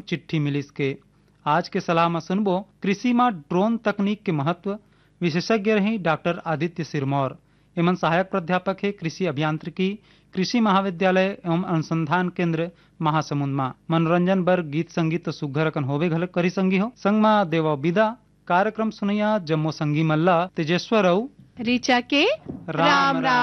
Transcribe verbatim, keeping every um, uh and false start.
चिट्ठी मिलिस के। आज के सलाह में सुनबो कृषि में ड्रोन तकनीक के महत्व। विशेषज्ञ रही डॉक्टर आदित्य सिरमौर। एमन सहायक प्राध्यापक है कृषि अभियांत्रिकी, कृषि महाविद्यालय एवं अनुसंधान केंद्र महासमुंद में। मनोरंजन वर्ग गीत संगीत तो सुघर अकन होबे घलक करी संगी हो। संग में देव विदा। कार्यक्रम सुनैया जम्मो संगी मल्ला तेजेश्वर ऋचा के राम राम।